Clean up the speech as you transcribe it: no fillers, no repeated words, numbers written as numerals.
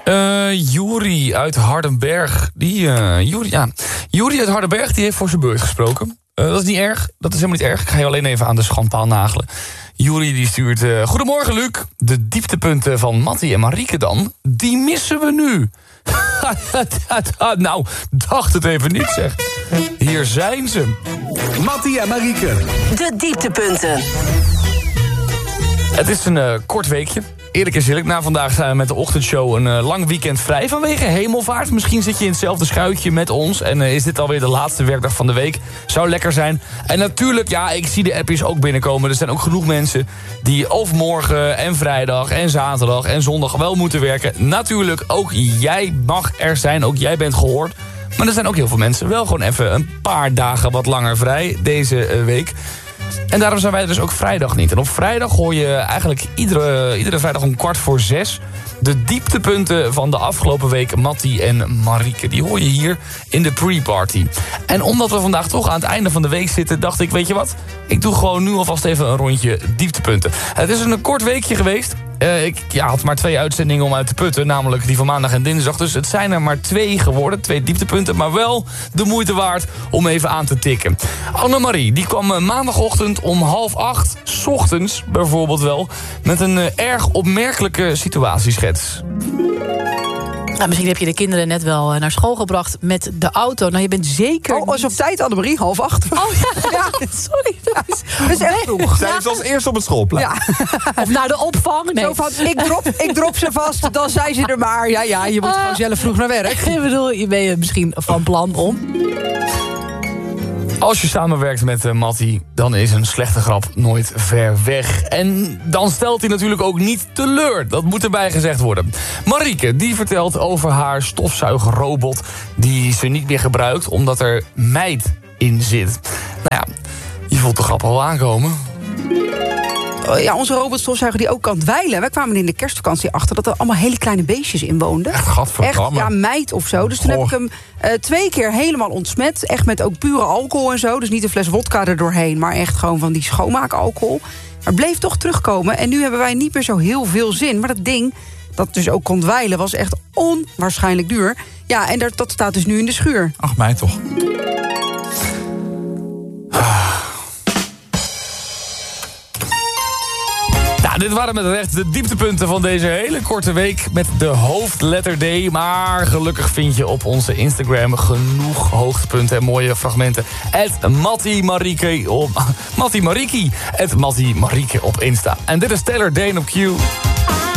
Juri uit Hardenberg. Juri uit Hardenberg die heeft voor zijn beurt gesproken. Dat is niet erg. Dat is helemaal niet erg. Ik ga je alleen even aan de schandpaal nagelen. Juri die stuurt... Goedemorgen, Luc. De dieptepunten van Mattie en Marieke dan, die missen we nu. Nou, dacht het even niet, zeg. Hier zijn ze. Mattie en Marieke. De dieptepunten. Het is een kort weekje. Eerlijk is eerlijk, na vandaag zijn we met de ochtendshow een lang weekend vrij vanwege hemelvaart. Misschien zit je in hetzelfde schuitje met ons en is dit alweer de laatste werkdag van de week. Zou lekker zijn. En natuurlijk, ja, ik zie de appjes ook binnenkomen. Er zijn ook genoeg mensen die of morgen en vrijdag en zaterdag en zondag wel moeten werken. Natuurlijk, ook jij mag er zijn, ook jij bent gehoord. Maar er zijn ook heel veel mensen wel gewoon even een paar dagen wat langer vrij deze week. En daarom zijn wij dus ook vrijdag niet. En op vrijdag hoor je eigenlijk iedere vrijdag om 5:15... de dieptepunten van de afgelopen week Mattie en Marieke. Die hoor je hier in de pre-party. En omdat we vandaag toch aan het einde van de week zitten, dacht ik, weet je wat? Ik doe gewoon nu alvast even een rondje dieptepunten. Het is een kort weekje geweest. Ik had maar 2 uitzendingen om uit te putten. Namelijk die van maandag en dinsdag. Dus het zijn er maar 2 geworden. 2 dieptepunten. Maar wel de moeite waard om even aan te tikken. Annemarie, die kwam maandagochtend om 7:30... 's ochtends bijvoorbeeld wel... met een erg opmerkelijke situatieschets. Nou, misschien heb je de kinderen net wel naar school gebracht met de auto. Nou, je bent zeker... Oh, is op tijd, Annemarie, 7:30. Oh ja, sorry. Dat is echt vroeg. Zij is als eerste op het schoolplein. Ja. Of naar de opvang. Nee. Zo van, ik drop ze vast, dan zijn ze er maar. Ja, je moet gewoon zelf vroeg naar werk. Ik bedoel, je bent misschien van plan om. Als je samenwerkt met Mattie, dan is een slechte grap nooit ver weg. En dan stelt hij natuurlijk ook niet teleur. Dat moet erbij gezegd worden. Marieke, die vertelt over haar stofzuigerrobot die ze niet meer gebruikt omdat er meid in zit. Nou ja, je voelt de grap al aankomen. Ja, onze robotstofzuiger die ook kan dweilen. Wij kwamen in de kerstvakantie achter dat er allemaal hele kleine beestjes in woonden. Echt, gadverdamme. Echt, ja, meid of zo. Dus toen heb ik hem 2 keer helemaal ontsmet. Echt met ook pure alcohol en zo. Dus niet een fles wodka er doorheen, maar echt gewoon van die schoonmaakalcohol. Maar bleef toch terugkomen. En nu hebben wij niet meer zo heel veel zin. Maar dat ding, dat dus ook kon dweilen, was echt onwaarschijnlijk duur. Ja, en dat staat dus nu in de schuur. Ach, mij toch. Dit waren met recht de dieptepunten van deze hele korte week met de hoofdletter D. Maar gelukkig vind je op onze Instagram genoeg hoogtepunten en mooie fragmenten. @Mattie Marieke op Mattie Marieke op Insta. En dit is Taylor Dayne op Q.